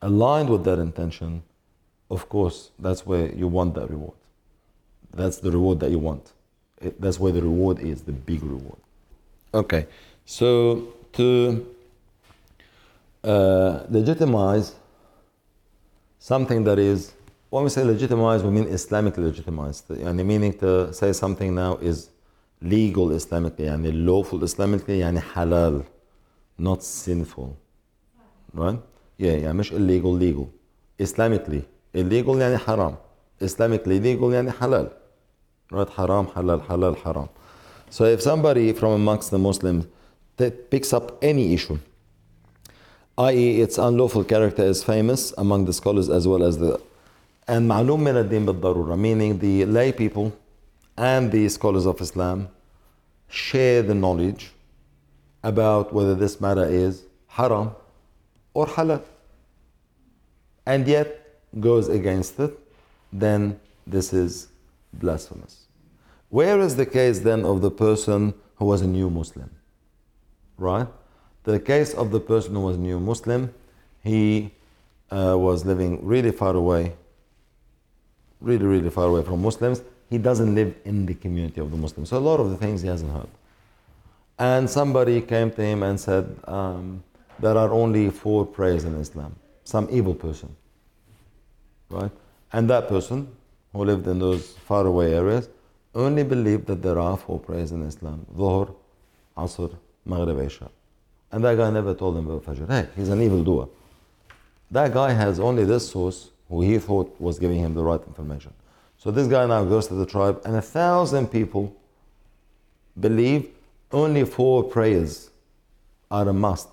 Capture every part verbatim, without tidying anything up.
aligned with that intention, of course, that's where you want that reward. That's the reward that you want. It, that's where the reward is, the big reward. Okay, so to uh, legitimize something that is, when we say legitimize, we mean Islamically legitimized. Yani meaning to say something now is legal Islamically, yani lawful Islamically, yani halal, not sinful. Right? Yeah, yeah, مش illegal, legal. Islamically, illegal يعني haram. Islamically legal يعني halal. Right? Haram, halal, halal, haram. So if somebody from amongst the Muslims that picks up any issue, that is its unlawful character is famous among the scholars as well as the, and معلوم من الدين بالضرورة, meaning the lay people and the scholars of Islam share the knowledge about whether this matter is haram or halal, and yet goes against it, then this is blasphemous. Where is the case then of the person who was a new Muslim? Right? The case of the person who was a new Muslim, he uh, was living really far away, really, really far away from Muslims. He doesn't live in the community of the Muslims. So a lot of the things he hasn't heard. And somebody came to him and said, um, there are only four prayers in Islam. Some evil person, right? And that person who lived in those faraway areas only believed that there are four prayers in Islam: Dhuhr, Asr, Maghrib, Isha. And that guy never told him about Fajr. Hey, he's an evil doer. That guy has only this source who he thought was giving him the right information. So this guy now goes to the tribe, and a thousand people believe only four prayers are a must.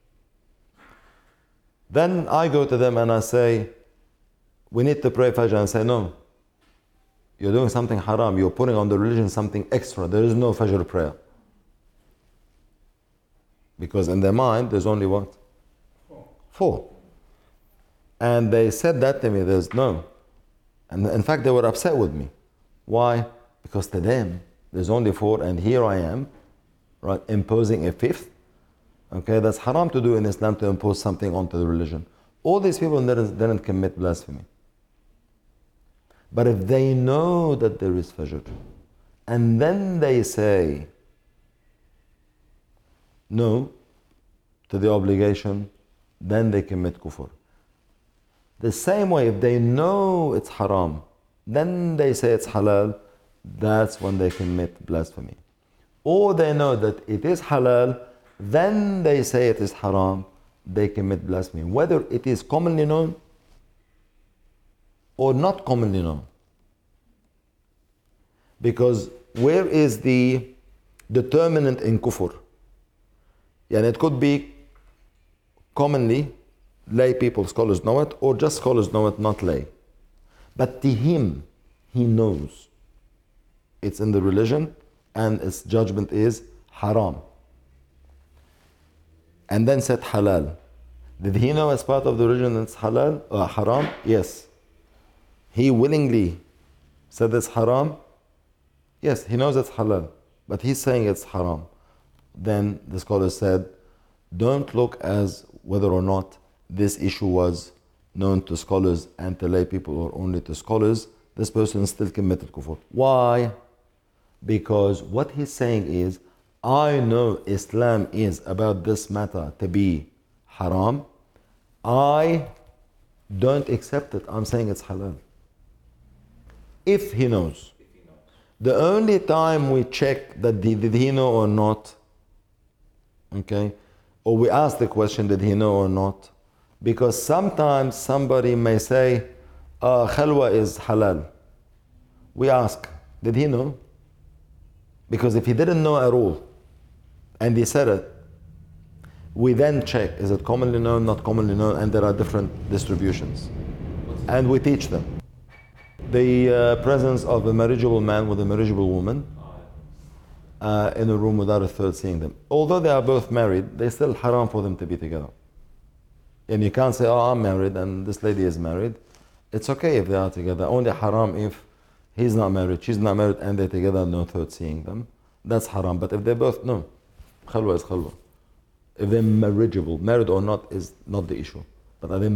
Then I go to them and I say, we need to pray Fajr, and say, no, you're doing something haram, you're putting on the religion something extra. There is no Fajr prayer. Because in their mind, there's only what? Four. Four. And they said that to me, there's no. And in fact, they were upset with me. Why? Because to them, there's only four, and here I am, right, imposing a fifth. Okay, that's haram to do in Islam, to impose something onto the religion. All these people didn't, didn't commit blasphemy. But if they know that there is Fajr, and then they say no to the obligation, then they commit kufr. The same way, if they know it's haram, then they say it's halal, that's when they commit blasphemy. Or they know that it is halal, then they say it is haram, they commit blasphemy. Whether it is commonly known or not commonly known. Because where is the determinant in kufr? And it could be commonly, lay people, scholars know it, or just scholars know it, not lay. But to him, he knows it's in the religion and its judgment is haram. And then said halal. Did he know as part of the religion it's halal or haram? Yes. He willingly said it's haram? Yes, he knows it's halal, but he's saying it's haram. Then the scholar said, don't look as whether or not this issue was known to scholars and to lay people or only to scholars. This person still committed kufr. Why? Because what he's saying is, I know Islam is about this matter to be haram. I don't accept it. I'm saying it's halal. If he knows. The only time we check that he, did he know or not, okay, or we ask the question, did he know or not, because sometimes somebody may say, uh, khalwa is halal. We ask, did he know? Because if he didn't know at all, and he said it, we then check, is it commonly known, not commonly known, and there are different distributions. And we teach them. The uh, presence of a marriageable man with a marriageable woman uh, in a room without a third seeing them. Although they are both married, they still haram for them to be together. And you can't say, oh, I'm married and this lady is married. It's okay if they are together. Only haram if he's not married, she's not married, and they're together, no third seeing them. That's haram. But if they both, no. Khalwa is khalwa. If they're marriageable, married or not is not the issue. But are they